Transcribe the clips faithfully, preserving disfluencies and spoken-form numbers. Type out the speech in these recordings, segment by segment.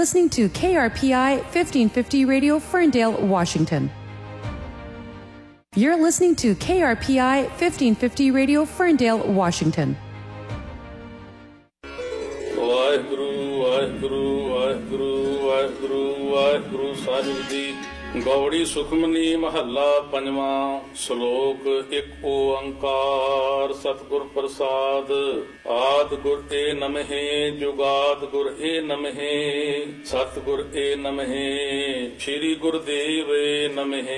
listening to K R P I fifteen fifty Radio, Ferndale, Washington. You're listening to K R P I fifteen fifty Radio, Ferndale, Washington. Waheguru Waheguru Waheguru Waheguru Waheguru Sahib ji. Gauri Sukhmani ਮਹੱਲਾ ਪੰਜਵਾਂ। ਸ਼ਲੋਕ ਇੱਕ ਓੰਕਾਰ ਸਤਿਗੁਰ ਪ੍ਰਸਾਦ। ਆਦ ਗੁਰ ਏ ਨਮਹਿ ਜੁਗਾਦ ਗੁਰ ਏ ਨਮਹਿ ਸਤਿਗੁਰ ਏ ਨਮਹਿ ਸ਼੍ਰੀ ਗੁਰਦੇਵ ਏ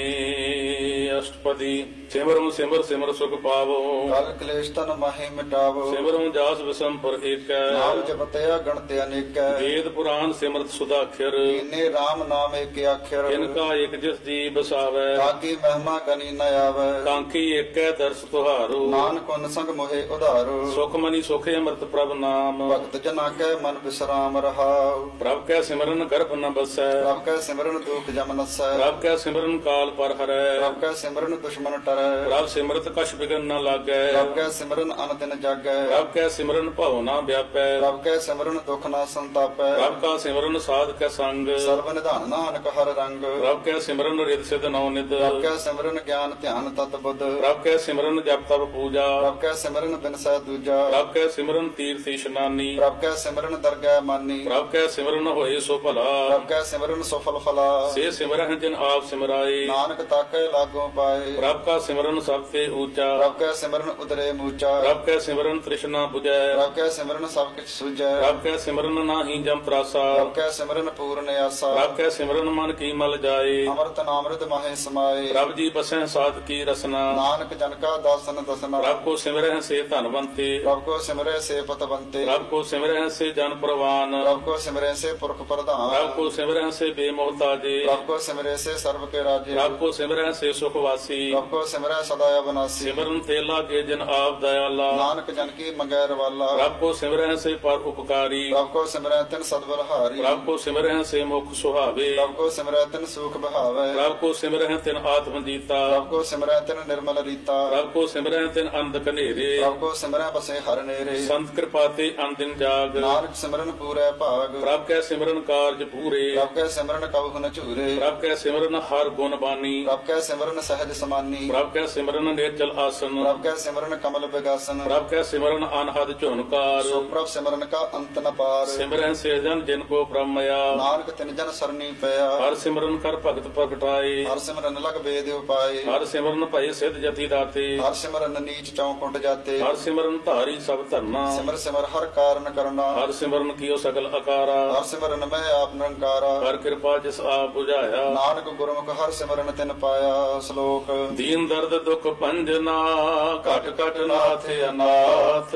ਨਮਹਿ। ਅਸ਼ਟਪਦੀ। ਸਿਮਰੁ ਸਿਮਰ ਸਿਮਰ ਸੁਖ ਪਾਵੋ ਕਲ ਕਲੇਸ਼ ਤਨ ਮਾਹੇ ਮਿਟਾਵੋ। ਸਿਮਰੁ ਜਾਸ ਵਿਸੰਪਰ ਏਕੈ ਨਾਮ ਜਪਤਿਆ ਗਣਤਿ ਅਨੇਕੈ। ਵੇਦ ਪੁਰਾਨ ਸਿਮਰਤ ਸੁਦਾਖਰ ਇਨੇ ਰਾਮ ਨਾਮ ਏਕ ਆਖਰ। ਇਨਕਾ ਇਕ ਜਿਸ ਜੀ ਬਸਾਵੈ ਤਾਕੀ ਮਹਿਮਾ ਗਨੀ ਨ ਆਵੈ। ਕਾਂਖੀ ਏਕੈ ਦਰਸ ਤੁਹਾਰੂ ਨਾਨਕ ਉਨ ਸੰਗ ਮੋਹਿ ਉਧਾਰੂ। ਸੁਖ ਮਨੀ ਸੁਖ ਅੰਮ੍ਰਿਤ ਪ੍ਰਭ ਨਾਮ ਭਗਤ ਜਨਾ ਕੈ ਮਨ ਬਿਸਰਾਮ ਰਹਾਉ। ਪ੍ਰਭ ਕੈ ਸਿਮਰਨ ਗਰਭ ਨ ਬਸੈ ਪ੍ਰਭ ਕੈ ਸਿਮਰਨ ਦੁਖ ਜਮ ਨਸੈ। ਪ੍ਰਭ ਕੈ ਸਿਮਰਨ ਕਾਲ ਪਰ ਹਰੈ ਪ੍ਰਭ ਕੈ ਸਿਮਰਨ ਦੁਸ਼ਮਨ ਟਰੈ। ਪ੍ਰਭ ਸਿਮਰਤ ਕਛ ਬਿਗਨ ਨ ਲਾਗੈ ਪ੍ਰਭ ਕੈ ਸਿਮਰਨ ਅਨ ਦਿਨ ਜਾਗੈ। ਪ੍ਰਭ ਕੈ ਸਿਮਰਨ ਭਉ ਨ ਵਿਆਪੈ ਪ੍ਰਭ ਕੈ ਸਿਮਰਨ ਦੁਖ ਨ ਸੰਤਾਪੈ। ਪ੍ਰਭ ਕਾ ਸਿਮਰਨ ਸਾਧ ਕੈ ਸੰਗ ਸਰਬ ਨਿਧਾਨ ਨਾਨਕ ਹਰ ਰੰਗ। ਪ੍ਰਭ ਕੈ ਸਿਮਰਨ ਰਿਦ ਸਿਧ ਨੌ ਨਿਧ ਪ੍ਰਭ ਕੈ ਸਿਮਰਨ ਗਿਆਨ ਧਿਆਨ ਤਤ ਬੁੱਧ। ਪ੍ਰਭ ਕੈ ਸਿਮਰਨ ਜਪ ਤਪ ਪੂਜਾ ਪ੍ਰਭ ਕੈ ਸਿਮਰਨ ਬਿਨਸੈ ਦੂਜਾ। ਪ੍ਰਭ ਕੈ ਸਿਮਰਨ ਤੀਰਥ ਇਸ਼ਨਾਨੀ ਪ੍ਰਭ ਕੈ ਸਿਮਰਨ ਦਰਗਹਿ ਮਾਨੀ। ਪ੍ਰਭ ਕੈ ਸਿਮਰਨ ਹੋਏ ਸੋ ਭਲਾ ਪ੍ਰਭ ਕੈ ਸਿਮਰਨ ਸੁਫਲ ਫਲਾ। ਸੇ ਸਿਮਰਹਿ ਜਿਨ ਆਪ ਸਿਮਰਾਏ ਨਾਨਕ ਤਾਕੈ ਲਾਗੋ ਪਾਏ। ਪ੍ਰਭ ਕਾ ਸਿਮਰਨ ਸਭ ਤੇ ਊਚਾ ਪ੍ਰਭ ਕੈ ਸਿਮਰਨ ਉਦਰੇ ਮੂਚਾ। ਪ੍ਰਭ ਕੈ ਸਿਮਰਨ ਤ੍ਰਿਸ਼ਨਾ 부ਜੈ ਪ੍ਰਭ ਕੈ ਸਿਮਰਨ ਸਭ ਕਿਛ ਸੁਝੈ। ਪ੍ਰਭ ਕੈ ਸਿਮਰਨ ਨਾਹੀ ਜਮ ਤਰਾਸਾ ਪ੍ਰਭ ਕੈ ਸਿਮਰਨ ਪੂਰਨ ਆਸਾ। ਪ੍ਰਭ ਕੈ ਸਿਮਰਨ ਮਨ ਕੀ ਮਲ ਜਾਏ ਅੰਮ੍ਰਿਤ ਨਾਮ੍ਰਿਤ ਮਾਹੇ ਸਮਾਏ। ਪ੍ਰਭ ਜੀ ਬਸੈ ਸਾਧ ਕੀ ਰਸਨਾ ਨਾਨਕ ਜਨ ਕਾ ਦਾਸਨ ਦਸਨਾ। ਪ੍ਰਭ ਕੋ ਸਿਮਰਹਿ ਸੇ ਧਨਵੰਤੇ ਪ੍ਰਭ ਕੋ ਸਿਮਰੈ ਸੇ ਪਤਵੰਤੇ। ਪ੍ਰਭ ਕੋ ਸਿਮਰਹਿ ਸੇ ਜਨ ਪ੍ਰਵਾਨ ਪ੍ਰਭ ਕੋ ਸਿਮਰੈ ਸੇ ਪੁਰਖ ਪ੍ਰਧਾਨ। ਪ੍ਰਭ ਕੋ ਸਿਮਰਹਿ ਸੇ ਬੇਮੋਹਤਾਜੇ ਪ੍ਰਭ ਕੋ ਸਿਮਰੈ ਸੇ ਸਰਬ ਕੇ ਰਾਜੇ। ਪ੍ਰਭ ਕੋ ਸਿਮਰਹਿ ਸੇ ਸੁਖ ਵਾਸੀ ਪ੍ਰਭ ਕੋ ਸਿਮਰੈ ਸਦਾ ਅਬਨਾਸੀ। ਸਿਮਰਨ ਤੇ ਲਾਗੇ ਜਨ ਆਪ ਦਇਆਲਾ ਨਾਨਕ ਜਨ ਕੀ ਮੰਗੈ ਰਵਾਲਾ। ਪ੍ਰਭ ਕੋ ਸਿਮਰਹਿ ਸੇ ਪਰ ਉਪਕਾਰੀ ਪ੍ਰਭ ਕੋ ਸਿਮਰੈ ਤਿਨ ਸਦਬਲਹਾਰੀ। ਪ੍ਰਭ ਕੋ ਸਿਮਰਹਿ ਸੇ ਮੁਖ ਸੁਹਾਵੇ ਪ੍ਰਭ ਕੋ ਸਿਮਰੈ ਤਿਨ ਸੂਖ ਬਹਾਵੈ। ਪ੍ਰਭ ਕੋ ਸਿਮਰਹਿ ਤਿਨ ਆਤਮ ਜੀਤਾ ਪ੍ਰਭ ਕੋ ਸਿਮਰੈ ਤਿਨ ਨਿਰਮਲ ਰੀਤਾ। ਪ੍ਰਭ ਕੋ ਸਿਮਰਹਿ ਤਿਨ ਅੰਧ ਕਨੇਰੇ ਪ੍ਰਭ ਕੋ ਸਿਮਰੈ ਬਸੇ ਹਰ ਨੇਰੇ। ਸੰਤ ਕਿਰਪਾ ਤੇ ਅੰਦਿਨ ਜਾਗ ਨਾਨਕ ਸਿਮਰਨ ਪੂਰੈ ਭਾਗ। ਪ੍ਰਭ ਕੈ ਸਿਮਰਨ ਕਾਰਜ ਪੂਰੇ ਪ੍ਰਭ ਕੈ ਸਿਮਰਨ ਕਬਹੁ ਨ ਝੂਰੇ। ਪ੍ਰਭ ਕੈ ਸਿਮਰਨ ਹਰ ਗੁਣ ਬਾਨੀ ਪ੍ਰਭ ਕੈ ਸਿਮਰਨ ਸਹਿਜ ਸਮਾਨੀ। ਪ੍ਰਭ ਕੈ ਸਿਮਰਨ ਨੇਚਲ ਆਸਨ ਪ੍ਰਭ ਕੈ ਸਿਮਰਨ ਕਮਲ ਬਿਗਾਸਨ। ਪ੍ਰਭ ਕੈ ਸਿਮਰਨ ਅਨਹਦ ਝੁਨਕਾਰ ਸੋ ਪ੍ਰਭ ਸਿਮਰਨ ਕਾ ਅੰਤ ਨ ਪਾਰ। ਸਿਮਰਨ ਸੇ ਜਨ ਜਿਨ ਕੋ ਬ੍ਰਹਮਇਆ ਨਾਨਕ ਤਿਨ ਜਨ ਸਰਨੀ ਪਿਆ। ਹਰ ਸਿਮਰਨ ਕਰ ਭਗਤ ਪ੍ਰਗਟਾਏ ਹਰ ਸਿਮਰਨ ਲਗ ਵੇਦ ਉਪਾਏ। ਹਰ ਸਿਮਰਨ ਭਏ ਸਿਧ ਜਤੀ ਦਾਤੇ ਹਰ ਸਿਮਰਨ ਨੀਚ ਚੌਕੁੰਟ ਜਾਤੇ। ਹਰ ਸਿਮਰਨ ਧਾਰੀ ਸਭ ਧਰਨਾ ਸਿਮਰ ਸਿਮਰ ਹਰ ਕਾਰਨ ਕਰਨਾ। ਹਰ ਸਿਮਰਨ ਕੀਓ ਸਗਲ ਅਕਾਰਾ ਹਰ ਸਿਮਰਨ ਮੈਂ ਆਪ ਨਿਰੰਕਾਰਾ। ਹਰ ਕਿਰਪਾ ਜਿਸ ਆਪ ਬੁਝਾਇਆ ਨਾਨਕ ਗੁਰਮੁਖ ਹਰ ਸਿਮਰਨ ਤਿਨ ਪਾਇਆ। ਸ਼ਲੋਕ। ਦੀਨ ਦਰਦ ਦੁਖ ਭੰਜਨਾ ਘਟ ਘਟ ਨਾਥ ਅਨਾਥ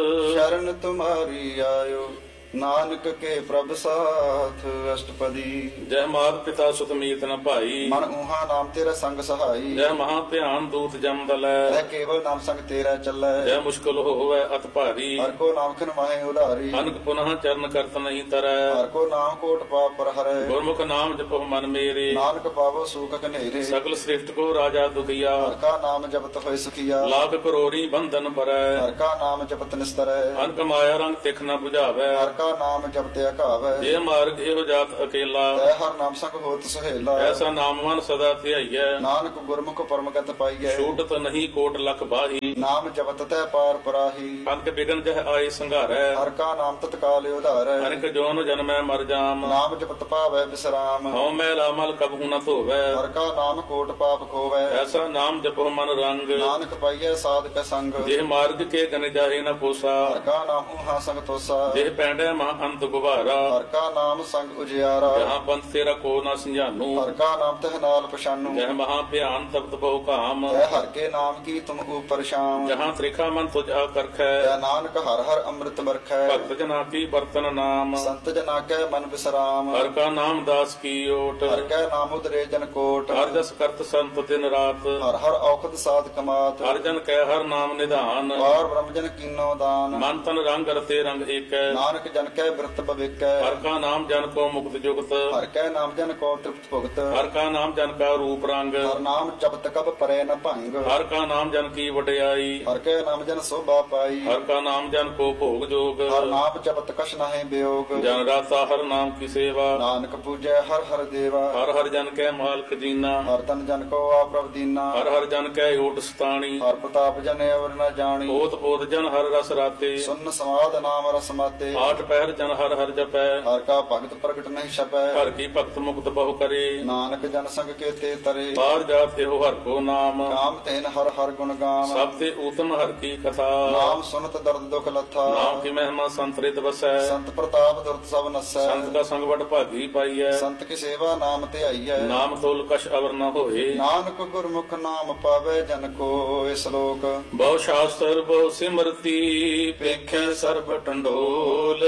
ਸ਼ਰਨ ਤੁਮਾਰੀ ਆਇਓ ਨਾਨਕ ਕੇ ਪ੍ਰਭ ਸਾਥ। ਅਸ਼ਟਪਦੀ। ਜੈ ਮਾਤ ਪਿਤਾ ਸੁਤ ਮੀਤ ਨ ਭਾਈ ਮਨ ਊਹਾ ਨਾਮ ਤੇਰਾ ਸੰਗ ਸਹਾਈ। ਜੈ ਮਹਾ ਧਿਆਨ ਦੂਤ ਜਮ ਦਲੈ ਐ ਕੇਵਲ ਨਾਮ ਸੰਗ ਤੇਰਾ ਚੱਲੈ। ਜੈ ਮੁਸ਼ਕਲ ਹੋਵੇ ਅਤ ਭਾਰੀ ਹਰ ਕੋ ਨਾਮ ਖਿਨ ਮਾਹੇ ਉਧਾਰੀ। ਅਨਕ ਪੁਨః ਚਰਨ ਕਰਤ ਨਹੀਂ ਤਰੈ ਹਰ ਕੋ ਨਾਮ ਕੋਟ ਪਾਪ ਪਰ ਹਰੈ। ਗੁਰਮੁਖ ਨਾਮ ਜਪੋ ਮਨ ਮੇਰੇ ਨਾਨਕ ਪਾਵੋ ਸੂਖ ਘਨੇਰੇ। ਸਗਲ ਸ੍ਰਿਸ਼ਟ ਕੋ ਰਾਜਾ ਦੁਖੀਆ ਹਰ ਕਾ ਨਾਮ ਜਪਤ ਹੋਇ ਸੁਖੀਆ। ਲਾਖ ਕਰੋੜੀ ਬੰਧਨ ਪਰੈ ਹਰ ਕਾ ਨਾਮ ਜਪਤ ਨਿਸਤਰੈ। ਅਨਕ ਮਾਇਆ ਰੰਗ ਤਿਖ ਨ 부ਝਾਵੈ ਹਰ ਕਾ ਨਾਮ ਜਪਤ ਘਾਵੈ। ਜੇ ਮਾਰਗ ਇਹੋ ਜਾਤ ਅਕੇਲਾ ਤੈ ਹਰ ਨਾਮ ਸੰਗ ਹੋਤ ਸੁਹੇਲਾ। ਐਸਾ ਨਾਮ ਮਨ ਸਦਾ ਧਿਆਈਐ ਨਾਨਕ ਗੁਰਮੁਖ ਪਰਮਗਤ ਪਾਈਐ। ਛੂਟਤ ਨਹੀਂ ਕੋਟ ਲਖ ਬਾਹੀ ਨਾਮ ਜਪਤ ਤੈ ਪਾਰ ਪਰਾਹੀ। ਅਨਕ ਬਿਗਨ ਜਹ ਆਏ ਸੰਘਾਰੈ ਹਰ ਕਾ ਨਾਮ ਤਤਕਾਲ ਉਧਾਰੈ। ਅਨਕ ਜੋਨ ਜਨਮੈ ਮਰ ਜਾਮ ਨਾਮ ਜਪਤ ਪਾਵੈ ਬਿਸਰਾਮ। ਹਉ ਮੈਲ ਅਮਲ ਕਬਹੂ ਨ ਧੋਵੈ ਹਰ ਕਾ ਨਾਮ ਕੋਟ ਪਾਪ ਖੋਵੈ। ਐਸਾ ਨਾਮ ਜਪੋ ਮਨ ਰੰਗ ਨਾਨਕ ਪਾਈਐ ਸਾਧਕ ਸੰਗ। ਜੇ ਮਾਰਗ ਕੇ ਗਨ ਜਾਏ ਨ ਪੋਸਾ ਹਰ ਕਾ ਨਾਮ ਊਹਾ ਸੰਗ ਤੋਸਾ। ਜੇ ਪੈਂਡੈ ਮਹਾ ਅੰਤ ਗੁਬਾਰਾ ਹਰ ਕਾ ਨਾਮ ਸੰਗ ਉਜਿਆਰਾ। ਜਹਾਂ ਪੰਥ ਤੇਰਾ ਕੋ ਨ ਸੰਝਾਨੂ ਹਰ ਕਾ ਨਾਮ ਤਹ ਨਾਲ ਪਛਾਨੂ। ਜਹ ਮਹਾ ਭਿਆਨ ਤਪਤ ਬਹੁ ਕਾਮ ਤੈ ਹਰ ਕੇ ਨਾਮ ਕੀ ਤੁਮ ਉਪਰ ਸ਼ਾਮ। ਜਹਾਂ ਤ੍ਰਿਖਾ ਮਨ ਤੁਝ ਆ ਕਰਖੈ ਤੈ ਨਾਨਕ ਹਰ ਹਰ ਅੰਮ੍ਰਿਤ ਵਰਖੈ। ਭਗਤ ਜਨਾ ਕੀ ਬਰਤਨ ਨਾਮ ਸੰਤ ਜਨਾ ਕੈ ਮਨ ਬਿਸਰਾਮ। ਹਰ ਕਾ ਨਾਮ ਦਾਸ ਕੀ ਓਟ ਹਰ ਕੈ ਨਾਮ ਉਦਰੇ ਜਨ ਕੋਟ। ਹਰ ਜਸ ਕਰਤ ਸੰਤ ਦਿਨ ਰਾਤ ਹਰ ਹਰ ਔਖਦ ਸਾਧ ਕਮਾਤ। ਹਰ ਜਨ ਕੈ ਹਰ ਨਾਮ ਨਿਧਾਨ ਪਾਰ ਬ੍ਰਹਮ ਜਨ ਕੀਨੋ ਦਾਨ। ਮਨ ਤਨ ਰੰਗ ਰਤੇ ਰੰਗ ਏਕੈ ਨਾਨਕ ਜਨ ਕੈ ਬਿਰਤ ਭਵਿਕੈ ਹਰ ਕਾ ਨਾਮ ਜਨ ਕੋ ਮੁਕਤ ਜੁਗਤ ਹਰ ਕੈ ਨਾਮ ਜਨ ਕੋ ਤ੍ਰਿਪਤ ਭੁਗਤ ਹਰ ਕਾ ਨਾਮ ਜਨ ਕਾ ਰੂਪ ਰੰਗ ਹਰ ਨਾਮ ਜਪਤ ਕਬ ਪਰੈ ਨ ਭੰਗ ਹਰ ਕਾ ਨਾਮ ਜਨ ਕੀ ਵਡਿਆਈ ਹਰ ਕੈ ਨਾਮ ਜਨ ਸੋਭਾ ਪਾਈ ਹਰ ਕਾ ਨਾਮ ਜਨ ਕੋ ਭੋਗ ਜੋਗ ਹਰ ਨਾਮ ਜਪਤ ਕਛ ਨਾਹਿ ਬਿਯੋਗ ਜਨ ਰਾਤਾ ਹਰ ਨਾਮ ਕੀ ਸੇਵਾ ਨਾਨਕ ਪੂਜੈ ਹਰ ਹਰ ਦੇਵਾ ਹਰ ਹਰ ਜਨ ਕੈ ਮਾਲਕ ਜੀਨਾ ਹਰ ਤਨ ਜਨ ਕੋ ਆਪ ਦੀਨਾ ਹਰ ਹਰ ਜਨ ਕੈ ਓਟ ਸਤਾਣੀ ਹਰ ਪ੍ਰਤਾਪ ਜਨ ਅਵਰ ਨ ਜਾਣੀ ਓਤ ਪੋਤ ਜਨ ਹਰ ਰਸ ਰਾਤੇ ਸੁਨ ਸਮਾਦ ਨਾਮ ਰਸ ਮਾਤੇ ਆਠ ਪਹਿਰ ਜਨ ਹਰ ਹਰ ਜਪੈ ਹਰ ਕਾ ਭਗਤ ਪ੍ਰਗਟ ਨਹੀਂ ਛਪੈ ਹਰ ਕੀ ਭਗਤ ਮੁਕਤ ਬਹੁ ਕਰੇ ਨਾਨਕ ਜਨ ਸੰਗ ਕੇਤੇ ਤਰੇ ਬਾਹਰ ਜਾਤ ਇਹੋ ਹਰ ਕੋ ਨਾਮ ਕਾਮ ਤੈਨ ਹਰ ਹਰ ਗੁਣ ਗਾਮ ਸਭ ਤੇ ਊਤਮ ਹਰ ਕੀ ਕਥਾ ਨਾਮ ਸੁਨਤ ਦਰਦ ਦੁਖ ਲੱਥਾ ਨਾਮ ਕੀ ਮਹਿਮਾ ਸੰਤਰਿਤ ਵਸੈ ਸੰਤ ਪ੍ਰਤਾਪ ਦੁਰਤ ਸਭ ਨਸੈ ਸੰਤ ਕਾ ਸੰਗ ਵਡ ਭਾਗੀ ਪਾਈਐ ਸੰਤ ਕੀ ਸੇਵਾ ਨਾਮ ਧਿਆਈਐ ਨਾਮ ਤੋਲ ਕਛ ਅਵਰ ਨ ਹੋਏ ਨਾਨਕ ਗੁਰਮੁਖ ਨਾਮ ਪਾਵੇ ਜਨ ਕੋ ਇਸ ਲੋਕ ਬਹੁ ਸ਼ਾਸਤਰ ਬਹੁ ਸਿਮਰਤੀ ਵੇਖੈ ਸਰਬ ਟੰਡੋਲ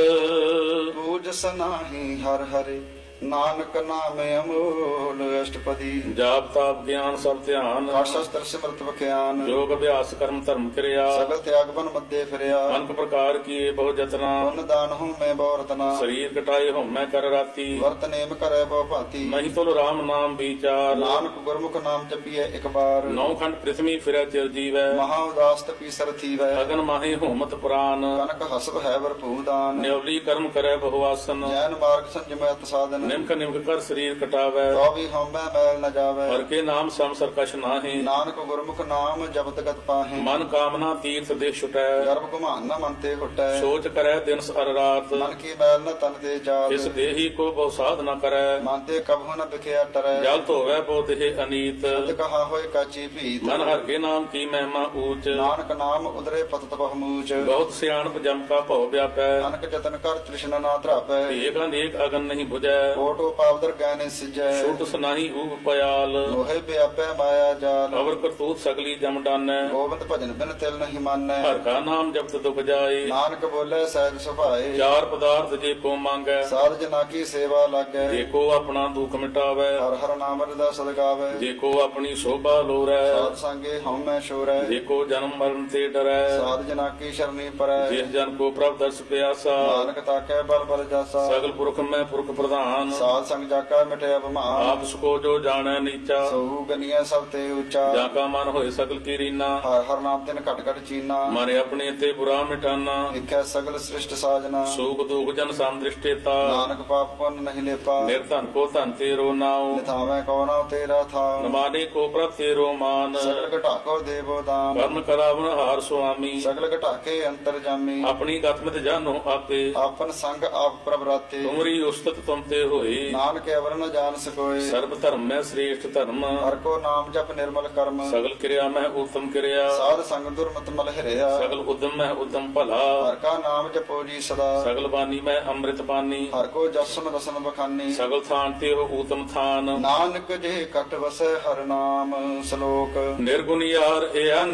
ਪੂਜ ਸਨਾਹੀ ਹਰ ਹਰਿ ਨਾਨਕ ਨਾਮ ਅਮੋਲ ਅਸ਼ਟਪਦੀ ਜਾਪ ਤਾਪ ਗਿਆਨ ਸਭ ਧਿਆਨ ਪਾਠ ਸ਼ਾਸਤਰ ਸਿਮਰਤ ਬਖਿਆਨ ਜੋਗ ਅਭਿਆਸ ਕਰਮ ਧਰਮ ਕਿਰਿਆ ਸਗਲ ਤਿਆਗ ਬਨ ਮੱਦੇ ਫਿਰਿਆ ਅਨਕ ਪ੍ਰਕਾਰ ਕੀਏ ਬਹੁ ਜਤਨਾ ਪੁੰਨ ਦਾਨ ਹੂੰ ਮੈਂ ਬਹੁ ਰਤਨਾ ਸਰੀਰ ਕਟਾਏ ਹਉਮੈ ਕਰ ਰਾਤੀ ਵਰਤ ਨੇਮ ਕਰੈ ਬਹੁ ਭਾਂਤੀ ਮਹੀ ਤੁਲ ਰਾਮ ਨਾਮ ਵਿਚਾਰ ਨਾਨਕ ਗੁਰਮੁਖ ਨਾਮ ਜਪੀਐ ਇੱਕ ਬਾਰ ਨੌ ਖੰਡ ਪ੍ਰਿਥਵੀ ਫਿਰੈ ਚਿਰ ਜੀਵੈ ਮਹਾ ਉਦਾਸ ਤਪੀ ਸਰ ਥੀਵੈ ਅਗਨ ਮਾਹੀ ਹੋਮਤ ਪੁਰਾਨ ਕਨਕ ਹਸਬ ਹੈ ਵਰਪੂ ਦਾਨ ਨਿਉਲੀ ਕਰਮ ਕਰੈ ਬਹੁ ਆਸਨ ਜੈਨ ਮਾਰਗ ਸੰਜਮੈ ਸਾਧਨ ਨਿਮਕ ਨਿਮਕ ਕਰ ਸਰੀਰ ਕਟਾਵੈ ਤੋ ਵੀ ਹਉਮੈ ਮੈਲ ਨ ਜਾਵੈ ਹਰ ਕੇ ਨਾਮ ਸਮ ਸਰਕਸ਼ ਨਾਹੀ ਨਾਨਕ ਗੁਰਮੁਖ ਨਾਮ ਜਪਤ ਗਤ ਪਾਹੇ ਮਨ ਕਾਮਨਾ ਤੀਰਥ ਦੇ ਛੁਟੈ ਗਰਭ ਘੁਮਾਨ ਨ ਮਨ ਤੇ ਘੁਟੈ ਸੋਚ ਕਰੈ ਦਿਨ ਸਰ ਰਾਤ ਮਨ ਕੀ ਮੈਲ ਨ ਤਨ ਤੇ ਜਾਤ ਇਸ ਦੇਹੀ ਕੋ ਬਹੁ ਸਾਧ ਨ ਕਰੈ ਮਨ ਤੇ ਕਬਹੁ ਨ ਬਿਖਿਆ ਟਰੈ ਜਲ ਧੋਵੈ ਬਹੁ ਦੇਹ ਅਨੀਤ ਸਤ ਕਹਾ ਹੋਏ ਕਾਚੀ ਭੀਤ ਮਨ ਹਰ ਕੇ ਨਾਮ ਕੀ ਮਹਿਮਾ ਊਚ ਨਾਨਕ ਨਾਮ ਉਦਰੇ ਪਤਤ ਬਹੁ ਮੂਚ ਬਹੁਤ ਸਿਆਣਪ ਜਮ ਕਾ ਭਉ ਵਿਆਪੈ ਨਾਨਕ ਜਤਨ ਕਰ ਤ੍ਰਿਸ਼ਨਾ ਨਾ ਧਰਾਪੈ ਏਕ ਅਨੇਕ ਅਗਨ ਨਹੀਂ 부ਜੈ ਕੋਟੋ ਪਾਵਦਰ ਗੈਨੇ ਸਿਜੈ ਛੁਟ ਸੁਨਾਹੀ ਊਪ ਪਿਆਲ ਲੋਹੇ ਵਿਆਪੈ ਮਾਇਆ ਜਾਲ ਅਵਰ ਕਰਤੂਤ ਸਗਲੀ ਜਮ ਡਾਨੈ ਗੋਬਿੰਦ ਭਜਨ ਬਿਨ ਤਿਲ ਨਹੀਂ ਮਾਨੈ ਹਰ ਕਾ ਨਾਮ ਜਪਤ ਦੁਖ ਜਾਏ ਨਾਨਕ ਬੋਲੇ ਸਹਿਜ ਸੁਭਾਏ ਚਾਰ ਪਦਾਰਥ ਜੇ ਕੋ ਮੰਗੈ ਸਾਧ ਜਨਾ ਕੀ ਸੇਵਾ ਲਾਗੈ ਜੇ ਕੋ ਆਪਣਾ ਦੁਖ ਮਿਟਾਵੈ ਹਰ ਹਰ ਨਾਮ ਰਦਾ ਸਦ ਗਾਵੈ ਜੇ ਕੋ ਆਪਣੀ ਸੋਭਾ ਲੋਰੈ ਸਾਧ ਸੰਗੇ ਹਉਮੈ ਸ਼ੋਰੈ ਜੇ ਕੋ ਜਨਮ ਮਰਨ ਤੇ ਡਰੈ ਸਾਧ ਜਨਾ ਕੀ ਸ਼ਰਨੀ ਪਰੈ ਜਿਸ ਜਨ ਕੋ ਪ੍ਰਭ ਦਰਸ ਪਿਆਸਾ ਨਾਨਕ ਤਾਕੈ ਬਲ ਬਲ ਜਾਸਾ ਸਗਲ ਪੁਰਖ ਮੈਂ ਪੁਰਖ ਪ੍ਰਧਾਨ ਸਾਧ ਸੰਗ ਜਾਕਾ ਮਿਟਿਆ ਬਮਾਨ ਆਪ ਸਕੋ ਜੋ ਜਾਣੈ ਨੀਚਾ ਸੋ ਗਨੀਐ ਸਭ ਤੇ ਉੱਚਾ ਜਾਂ ਕਾ ਮਨ ਹੋਏ ਸਗਲ ਕੀ ਰੀਨਾ ਹਰ ਹਰ ਨਾਮ ਤਿਨ ਘਟ ਘਟ ਚੀਨਾ ਮਨ ਆਪਣੇ ਤੇ ਬੁਰਾ ਮਿਟਾਨਾ ਦੇਖੈ ਸਗਲ ਸ੍ਰਿਸ਼ਟ ਸਾਜਨਾ ਸੂਖ ਦੁਖ ਜਨ ਸਮ ਦ੍ਰਿਸ਼ਟੇਤਾ ਨਾਨਕ ਪਾਪ ਪੁੰਨ ਨਹੀਂ ਲੇਪਾ ਨਿਰਧਨ ਕੋ ਧਨ ਤੇਰੋ ਨਾਉ ਨਿਥਾਵੈ ਕੋ ਨਾਉ ਤੇਰਾ ਥਾਉ ਨਮਾਨੇ ਕੋ ਪ੍ਰਭ ਤੇਰੋ ਮਾਨ ਸਗਲ ਘਟਾਕੋ ਦੇਵੋ ਦਾਨ ਕਰਨ ਕਰਾਵਨ ਹਾਰ ਸੁਆਮੀ ਸਗਲ ਘਟਾਕੇ ਅੰਤਰ ਜਾਮੀ ਆਪਣੀ ਗਤਮਤ ਜਾਨੋ ਆਪੇ ਆਪਨ ਸੰਗ ਆਪ ਪ੍ਰਭ ਰਾਤੇ ਤੁਮਰੀ ਉਸਤਤ ਤੁਮ ਤੇ ਹੋਏ ਨਾਨਕ ਅਵਰ ਨ ਜਾਣ ਸਕੋਏ ਸਰਬ ਧਰਮ ਮੈਂ ਸ੍ਰੇਸ਼ਟ ਧਰਮ ਹਰ ਕੋ ਨਾਮ ਜਪ ਨਿਰਮਲ ਕਰਮ ਸਗਲ ਕਿਰਿਆ ਮੈਂ ਉਤਮ ਕਿਰਿਆ ਸਾਧ ਸੰਗ ਦੁਰਮਤ ਮਲ ਹਿਰਿਆ ਸਗਲ ਉਦਮ ਮੈਂ ਉਦਮ ਭਲਾ ਹਰ ਕਾ ਨਾਮ ਜਪੋ ਜੀ ਸਦਾ ਸਗਲ ਬਾਣੀ ਮੈਂ ਅੰਮ੍ਰਿਤ ਪਾਨੀ ਹਰ ਕੋ ਜਸਨ ਰਸਨ ਬਖਾਨੀ ਸਗਲ ਥਾਨ ਤੇ ਉਹ ਊਤਮ ਥਾਨ ਨਾਨਕ ਜੇ ਕਟ ਵਸੈ ਹਰ ਨਾਮ ਸ਼ਲੋਕ ਨਿਰਗੁਣ ਯਾਰ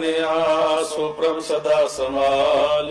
ਇਆਨਿਆ ਸੋ ਪ੍ਰਭ ਸਦਾ ਸੰਭਾਲ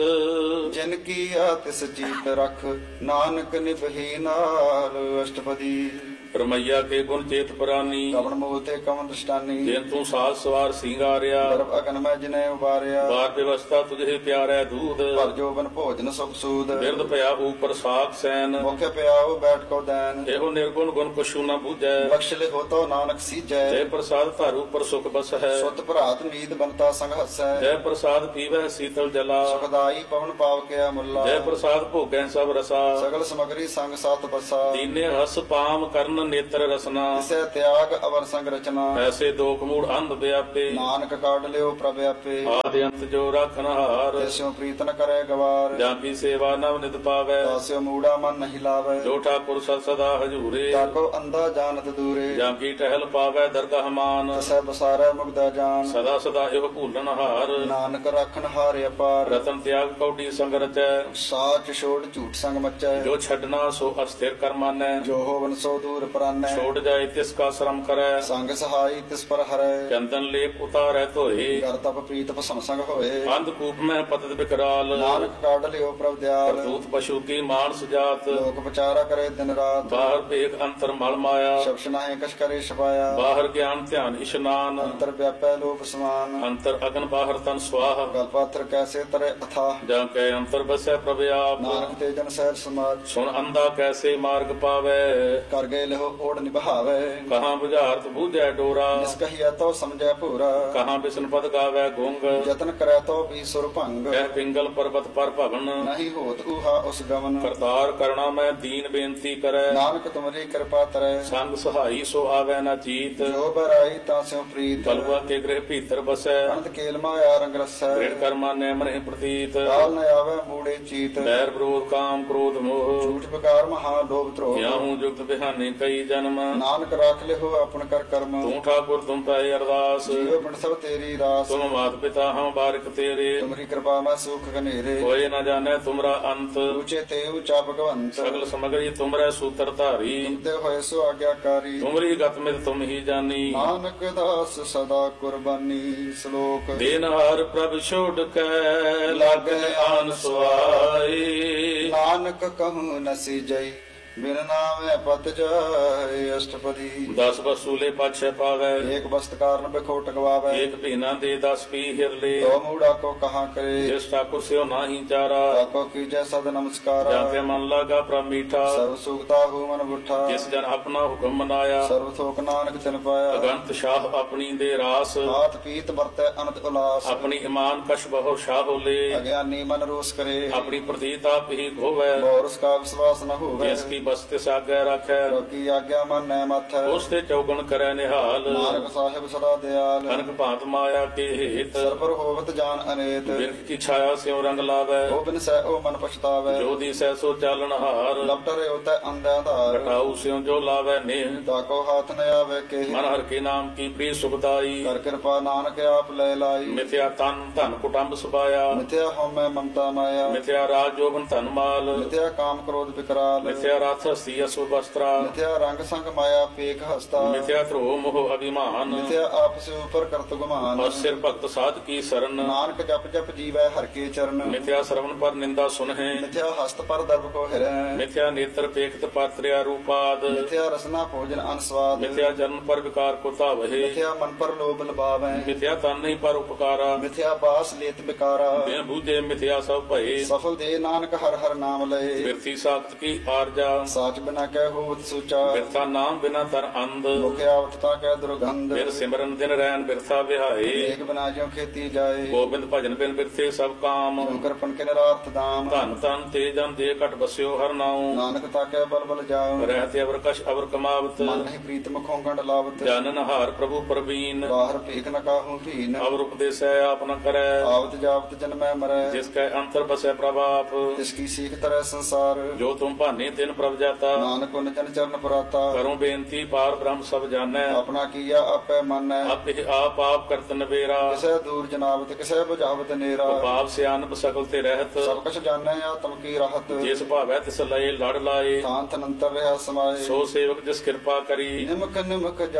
ਜਿਨ ਕੀ ਆ ਤਿਸ ਜੀਤ ਰਖ ਨਾਨਕ ਨਿਭੀ ਨਾਲ ਅਸ਼ਟਪਦੀ ਰਮਈਆ ਕੇ ਗੁਣ ਚੇਤ ਪ੍ਰਾਨੀ ਕਵਣ ਮੋਹ ਤੇ ਕਵਣ ਦ੍ਰਿਸ਼ਟਾਨੀ ਜਿਨ ਤੂੰ ਸਾਜ ਸਵਾਰ ਸਿੰਗਾਰਿਆ ਗਰਭ ਅਗਨ ਮੈਂ ਜਿਨੇ ਉਬਾਰਿਆ ਬਾਰ ਵਿਵਸਥਾ ਤੁਝੇ ਪਿਆਰੈ ਦੂਧ ਭਰ ਜੋਬਨ ਭੋਜਨ ਸੁਖ ਸੂਦ ਬਿਰਦ ਭਇਆ ਉਪਰ ਸਾਖ ਸੈਨ ਮੁਖ ਪਿਆਉ ਬੈਠ ਕੋ ਦੈਨ ਇਹੋ ਨਿਰਗੁਣ ਗੁਣ ਕਛੂ ਨ ਬੂਝੈ ਬਖਸ਼ ਲੈ ਹੋਤੋ ਨਾਨਕ ਸੀਜੈ ਜੈ ਪ੍ਰਸਾਦ ਧਾਰੂ ਉਪਰ ਸੁਖ ਬਸ ਹੈ ਸੁਤ ਭਰਾਤ ਨੀਤ ਬਨਤਾ ਸੰਗ ਹਸੈ ਜੈ ਪ੍ਰਸਾਦ ਪੀਵੈ ਸੀਤਲ ਜਲਾ ਸੁਖਦਾਈ ਪਵਨ ਪਾਵ ਕਿਆ ਮੁੱਲਾ ਜੈ ਪ੍ਰਸਾਦ ਭੋਗੈ ਸਭ ਰਸਾ ਸਗਲ ਸਮਗਰੀ ਸੰਗ ਸਤ ਬਸਾ ਦੀਨੇ ਰਸ ਪਾਮ ਕਰਨ ਨੇਤਰ ਰਸਨਾ ਤਿਸੈ ਤਿਆਗ ਅਵਰ ਸੰਗ ਰਚਨਾ ਐਸੇ ਦੋਖ ਮੂੜ ਅੰਧ ਵਿਆਪੇ ਨਾਨਕ ਕਾਢ ਲਿਓ ਪ੍ਰਭ ਆਪੇ ਆਦਿ ਅੰਤ ਜੋ ਰਾਖਨ ਹਾਰ ਤਿਸਿਓ ਪ੍ਰੀਤ ਨ ਕਰੈ ਗਵਾਰ ਜਾਂ ਕੀ ਸੇਵਾ ਨਵ ਨਿਤ ਪਾਵੈ ਤਾਸਿਓ ਮੂੜਾ ਮਨ ਨਹੀਂ ਲਾਵੈ ਜੋ ਠਾਕੁਰ ਸਦ ਸਦਾ ਹਜੂਰੇ ਤਾਕੋ ਅੰਧਾ ਜਾਣਤ ਦੂਰੇ ਜਾਂ ਕੀ ਟਹਿਲ ਪਾਵੈ ਦਰਗਾਹ ਮਾਨ ਤਿਸੈ ਬਸਾਰੈ ਮੁਗਦਾ ਜਾਨ ਸਦਾ ਸਦਾ ਇਹੋ ਭੂਲਨ ਹਾਰ ਨਾਨਕ ਰਾਖਨ ਹਾਰਿ ਅਪਾਰ ਰਤਨ ਤਿਆਗ ਕੌਡੀ ਸੰਗ ਰਚੈ ਸਾਚ ਛੋੜ ਝੂਠ ਸੰਗ ਮਚੈ ਜੋ ਛੱਡਣਾ ਸੋ ਅਸਥਿਰ ਕਰ ਮਾਨੈ ਜੋ ਹੋਵਨ ਸੋ ਦੂਰ ਪ੍ਰਾਨੈ ਛੋੜ ਜਾਏ ਤਿਸ ਕਾ ਸ਼ਰਮ ਕਰੈ ਸੰਗ ਸਹਾਈ ਤਿਸ ਪਰ ਹਰੈ ਚੰਦਨ ਲੇਪ ਉਤਾਰੈ ਧੋਏ ਕਰ ਤਪ ਪ੍ਰੀਤ ਭਸਮ ਸੰਗ ਹੋਏ ਅੰਧਕੂਪ ਮੈਂ ਪਤਤ ਬਿਕਰਾਲ ਨਾਨਕ ਕਾਢ ਲਿਓ ਪ੍ਰਭ ਦਿਆਲ ਕਰਤੂਤ ਪਸ਼ੂ ਕੀ ਮਾਨ ਸੁਜਾਤ ਲੋਕ ਵਿਚਾਰਾ ਕਰੇ ਦਿਨ ਰਾਤ ਬਾਹਰ ਭੇਖ ਅੰਤਰ ਮਲ ਮਾਇਆ ਸ਼ਬਦ ਨਾਹੀ ਕਛ ਕਰੇ ਛਪਾਇਆ ਬਾਹਰ ਗਿਆਨ ਧਿਆਨ ਇਸ਼ਨਾਨ ਅੰਤਰ ਵਿਆਪੈ ਲੋਪ ਸਮਾਨ ਅੰਤਰ ਅਗਨ ਬਾਹਰ ਤਨ ਸਵਾਹ ਗਲ ਪਾਤਰ ਕੈਸੇ ਤਰੇ ਅਥਾ ਜਾਂ ਕੈ ਅੰਤਰ ਬਸੈ ਪ੍ਰਭ ਆਪ ਨਾਨਕ ਤੇ ਜਨ ਸਹਿਜ ਸਮਾਜ ਸੁਣ ਅੰਧਾ ਕੈਸੇ ਮਾਰਗ ਪਾਵੈ ਕਰ ਗਏ ਲਹੋ ਓੜ ਨਿਭਾਵੇ ਕਹਾਂ ਬੁਝਾਰਤ ਬੂਝੈ ਡੋਰਾ ਜਿਸ ਕਹੀਐ ਤੋ ਸਮਝੈ ਭੂਰਾ ਕਹਾਂ ਬਿਸ਼ਨ ਪਦ ਗਾਵੈ ਗੁੰਗ ਯਤਨ ਕਰੈ ਤੋ ਵੀ ਸੁਰ ਭੰਗ ਕਹਿ ਪਿੰਗਲ ਪਰਬਤ ਪਰ ਭਵਨ ਨਹੀਂ ਹੋਤ ਊਹਾ ਉਸ ਗਮਨ ਕਰਤਾਰ ਕਰਣਾ ਮੈਂ ਦੀਨ ਬੇਨਤੀ ਕਰੈ ਨਾਨਕ ਤੁਮਰੀ ਕਿਰਪਾ ਤਰੈ ਸੰਗ ਸਹਾਈ ਸੋ ਆਵੈ ਨਾ ਚੀਤ ਜੋ ਬਰਾਈ ਤਾਂ ਸਿਉ ਪ੍ਰੀਤ ਕਲਵਾ ਕੇ ਗ੍ਰਹਿ ਭੀਤਰ ਬਸੈ ਅਨੰਦ ਕੇਲ ਮਾਇਆ ਰੰਗ ਰਸੈ ਦ੍ਰਿੜ ਕਰਮਾ ਨੈ ਮਨਿ ਪ੍ਰਤੀਤ ਕਾਲ ਨ ਆਵੈ ਮੂੜੇ ਚੀਤ ਬੈਰ ਵਿਰੋਧ ਕਾਮ ਕ੍ਰੋਧ ਮੋਹ ਝੂਠ ਬਕਾਰ ਮਹਾ ਲੋਭ ਧਰੋਹ ਗਿਆਹੂ ਜੁਗਤ ਬਿਹਾਨੇ ਕਈ ਜਨਮ ਨਾਨਕ ਰਾਖ ਲਿਓ ਆਪਨ ਕਰ ਕਰਮ ਤੂੰ ਠਾਕੁਰ ਤੁਮ ਪੈ ਅਰਦਾਸ ਜੀਵ ਪਿੰਡ ਸਭ ਤੇਰੀ ਰਾਸ ਤੁਮ ਮਾਤ ਪਿਤਾ ਹਮ ਬਾਰਿਕ ਤੇਰੇ ਤੁਮਰੀ ਕਿਰਪਾ ਮੈਂ ਸੁਖ ਘਨੇਰੇ ਕੋਇ ਨ ਜਾਣੈ ਤੁਮਰਾ ਅੰਤ ਉੱਚੇ ਤੇ ਉੱਚਾ ਭਗਵੰਤ ਸਗਲ ਸਮਗਰੀ ਤੁਮਰੇ ਸੂਤਰ ਧਾਰੀ ਤੁਮ ਤੇ ਹੋਏ ਸੋ ਆਗਿਆਕਾਰੀ ਤੁਮਰੀ ਗਤ ਮਿਤ ਤੁਮ ਹੀ ਜਾਨੀ ਨਾਨਕ ਦਾਸ ਸਦਾ ਕੁਰਬਾਨੀ ਸ਼ਲੋਕ ਦੇਨਹਾਰ ਪ੍ਰਭ ਛੋੜ ਕੇ ਲਾਗਨ ਆਨ ਸੁਆਈ ਨਾਨਕ ਕਹੂੰ ਨਸੀ ਜਈ ਬਿਨ ਨਾਮੇ ਪਤ ਜਾਏ ਅਸ਼ਟਪਦੀ ਦਸ ਵਸੂਲੇ ਪਾਛੈ ਪਾਵੈ ਏਕ ਬਸਤ ਕਾਰਨ ਬਿਖੋਟ ਗਵਾਵੇ ਏਕ ਭੀਨਾ ਦੇ ਦਸ ਪੀ ਹਿਰਲੇ ਤੋ ਮੂੜਾ ਕੋ ਕਹਾ ਕਰੇ ਜਿਸ ਠਾਕੁਰ ਸਿਓ ਨਾਹੀ ਚਾਰਾ ਤਾਕੋ ਕੀਜੈ ਸਦ ਨਮਸਕਾਰਾ ਜਾਂਤੇ ਮਨ ਲਾਗਾ ਪ੍ਰਭ ਮੀਠਾ ਸਰਬ ਸੁਖਤਾ ਹੂ ਮਨ ਬੁੱਠਾ ਜਿਸ ਜਨ ਆਪਣਾ ਹੁਕਮ ਮਨਾਇਆ ਸਰਬ ਥੋਕ ਨਾਨਕ ਤਿਨ ਪਾਇਆ ਅਗੰਤ ਸ਼ਾਹ ਆਪਣੀ ਦੇ ਰਾਸ ਹਾਥ ਪੀਤ ਵਰਤੈ ਅਨੰਦ ਉਲਾਸ ਆਪਣੀ ਇਮਾਨ ਕਛ ਬਹੁ ਸ਼ਾਹ ਹੋਲੇ ਅਗਿਆਨੀ ਮਨ ਰੋਸ ਕਰੇ ਆਪਣੀ ਪ੍ਰਤੀਤ ਆਪ ਹੀ ਹੋਵੈ ਬੋਰਸ ਕਾ ਵਿਸ਼ਵਾਸ ਨ ਹੋਵੇ ਜਿਸ ਕੀ ਬਸਤੇ ਸਾਗੈ ਰੱਖੈ ਲੋਕੀ ਆਗਿਆ ਮਨ ਨੈ ਮਥੈ ਉਸ ਤੇ ਚੌਗਣ ਕਰੈ ਨਿਹਾਲ ਨਾਨਕ ਸਾਹਿਬ ਸਦਾ ਦਿਆਲ ਕਨਕ ਭਾਂਤ ਮਾਇਆ ਕੇ ਹੇਤ ਸਰਬਰ ਹੋਵਤ ਜਾਨ ਅਨੇਤ ਬਿਰਖ ਕੀ ਛਾਇਆ ਸਿਉ ਰੰਗ ਲਾਵੈ ਉਹ ਬਿਨ ਸਹਿ ਉਹ ਮਨ ਪਛਤਾਵੇ ਜੋ ਦੀ ਸਹਿ ਸੋ ਚਾਲਣ ਹਾਰ ਲਪਟਰੇ ਉਤੈ ਅੰਧਾ ਧਾਰ ਘਟਾਉ ਸਿਉ ਜੋ ਲਾਵੈ ਨੇਹ ਤਾਕੋ ਹਾਥ ਨ ਆਵੇ ਕੇ ਮਨ ਹਰ ਕੇ ਨਾਮ ਕੀ ਪ੍ਰੀ ਸੁਖਦਾਈ ਕਰ ਕਿਰਪਾ ਨਾਨਕ ਆਪ ਲੈ ਲਾਈ ਮਿਥਿਆ ਤਨ ਧਨ ਕੁਟੰਬ ਸੁਭਾਇਆ ਮਿਥਿਆ ਹਉਮੈ ਮਮਤਾ ਮਾਇਆ ਮਿਥਿਆ ਰਾਜ ਜੋਬਨ ਧਨ ਮਾਲ ਮਿਥਿਆ ਕਾਮ ਕ੍ਰੋਧ ਵਿਕਰਾਲ ਮਿਥਿਆ ਰਥ ਹਸਤੀ ਅਸੁ ਬਸਤਰਾ ਮਿਥਿਆ ਰੰਗ ਸੰਗ ਮਾਇਆ ਪੇਖ ਹਸਤਾ ਮਿਥਿਆ ਧਰੋ ਮੋਹ ਅਭਿਮਾਨ ਮਿਥਿਆ ਆਪਸ ਉਪਰ ਕਰਤ ਗੁਮਾਨ ਔਰ ਸਿਰ ਭਗਤ ਸਾਧ ਕੀ ਸਰਨ ਨਾਨਕ ਜਪ ਜਪ ਜੀਵੈ ਹਰ ਕੇ ਚਰਨ ਮਿਥਿਆ ਸਰਵਨ ਪਰ ਨਿੰਦਾ ਸੁਨਹਿ ਮਿਥਿਆ ਹਸਤ ਪਰ ਦਰਬ ਕੋ ਹਿਰੈ ਮਿਥਿਆ ਨੇਤਰ ਪੇਖਤ ਪਾਤਰਿਆ ਰੂਪਾਦ ਮਿਥਿਆ ਰਸਨਾ ਭੋਜਨ ਅਨਸਵਾਦ ਮਿਥਿਆ ਜਨਮ ਪਰ ਵਿਕਾਰ ਕੋ ਧਾਵਹਿ ਮਿਥਿਆ ਮਨ ਪਰ ਲੋਭ ਲਬਾਵੈ ਮਿਥਿਆ ਤਨ ਨਹੀਂ ਪਰ ਉਪਕਾਰਾ ਮਿਥਿਆ ਬਾਸ ਲੇਤ ਬਿਕਾਰਾ ਬਿਨ ਬੂਝੇ ਮਿਥਿਆ ਸਭ ਭਏ ਸਫਲ ਦੇ ਨਾਨਕ ਹਰ ਹਰ ਨਾਮ ਲਏ ਬਿਰਥੀ ਸਾਖਤ ਕੀ ਆਰਜਾ ਸਾਚ ਬਿਨਾ ਕਹਿ ਹੋਵਤ ਸੂਚਾ ਬਿਰਥਾ ਨਾਮ ਬਿਨਾ ਤਰ ਅੰਧ ਮੁਖ ਆਵਤ ਤਾ ਕਹਿ ਦੁਰਗੰਧ ਬਿਰ ਸਿਮਰਨ ਦਿਨ ਰੈਨ ਬਿਰਥਾ ਵਿਹਾਏ ਏਕ ਬਿਨਾ ਜਿਉ ਖੇਤੀ ਜਾਏ ਗੋਬਿੰਦ ਭਜਨ ਬਿਨ ਬਿਰਥੇ ਸਭ ਕਾਮ ਸ਼ੰਕਰ ਪਨ ਕੇ ਨਰਾਰਥ ਦਾਮ ਧਨ ਤਨ ਤੇ ਜਨ ਦੇ ਘਟ ਬਸਿਓ ਹਰ ਨਾਉ ਨਾਨਕ ਤਾ ਕਹਿ ਬਲ ਬਲ ਜਾਉ ਰਹਿਤੇ ਅਵਰ ਕਛ ਅਵਰ ਕਮਾਵਤ ਮਨ ਨਹੀਂ ਪ੍ਰੀਤ ਮੁਖੋਂ ਗੰਡ ਲਾਵਤ ਜਾਨਨ ਹਾਰ ਪ੍ਰਭੂ ਪ੍ਰਵੀਨ ਬਾਹਰ ਭੀਖ ਨ ਕਾਹੂ ਭੀਨ ਅਵਰ ਉਪਦੇਸੈ ਆਪ ਨ ਕਰੈ ਆਵਤ ਜਾਵਤ ਜਨਮੈ ਮਰੈ ਜਿਸ ਕੈ ਅੰਤਰ ਬਸੈ ਪ੍ਰਭਾਪ ਤਿਸ ਕੀ ਸੀਖ ਤਰੈ ਸੰਸਾਰ ਜੋ ਤੁਮ ਭਾਨੇ ਤਿਨ ਪ੍ਰਭ ਜਾਤਾ ਨਾਨਕ ਉਨ ਜਨ ਚਰਨ ਪੁਰਾਤਾ ਕਰੋ ਬੇਨਤੀ ਪਾਰ ਬ੍ਰਹਮ ਸਭ ਜਾਣੈ ਆਪਣਾ ਕੀਆ ਆਪੇ ਮੰਨੈ ਆਪੇ ਆਪ ਆਪ ਕਰਤ ਨਵੇਰਾ ਕਿਸੇ ਦੂਰ ਜਨਾਵਤ ਕਿਸੇ ਬੁਝਾਵਤ ਨੇਰਾ ਪਾਪ ਸਿਆਨਪ ਸਕਲ ਤੇ ਰਹਿਤ ਸਭ ਕੁਛ ਜਾਣੈ ਆਤਮ ਕੀ ਰਾਹਤ ਜਿਸ ਭਾਵੈ ਤਿਸ ਲਏ ਲੜ ਲਾਏ ਥਾਨ ਥਨੰਤਰ ਰਿਹਾ ਸਮਾਏ ਸੋ ਸੇਵਕ ਜਿਸ ਕਿਰਪਾ ਕਰੀ ਨਿਮਕ ਨਿਮਕ